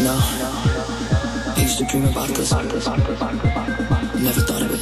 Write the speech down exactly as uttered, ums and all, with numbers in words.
know, I used to dream about this. Never thought it would